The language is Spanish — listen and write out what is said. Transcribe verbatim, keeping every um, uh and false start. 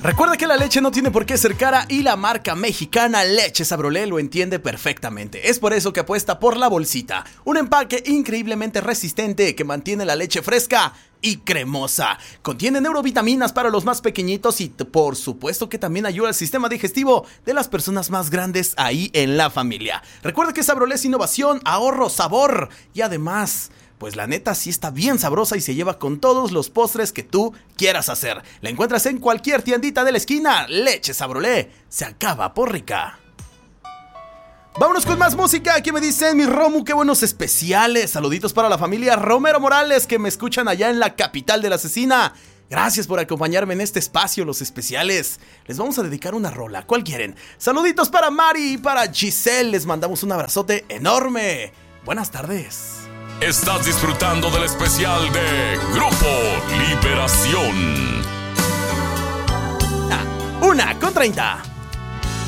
Recuerda que la leche no tiene por qué ser cara y la marca mexicana Leches Abrolé lo entiende perfectamente. Es por eso que apuesta por la bolsita, un empaque increíblemente resistente que mantiene la leche fresca y cremosa. Contiene neurovitaminas para los más pequeñitos y por supuesto que también ayuda al sistema digestivo de las personas más grandes ahí en la familia. Recuerda que Abrolé es innovación, ahorro, sabor y además, pues la neta sí está bien sabrosa y se lleva con todos los postres que tú quieras hacer. La encuentras en cualquier tiendita de la esquina. Leches Abrolé se acaba por rica. Vámonos con más música. Aquí me dicen, mi Romu, qué buenos especiales. Saluditos para la familia Romero Morales que me escuchan allá en la capital de la asesina. Gracias por acompañarme en este espacio, los especiales. Les vamos a dedicar una rola. ¿Cuál quieren? Saluditos para Mari y para Giselle. Les mandamos un abrazote enorme. Buenas tardes. Estás disfrutando del especial de Grupo Liberación. Ah, una con treinta.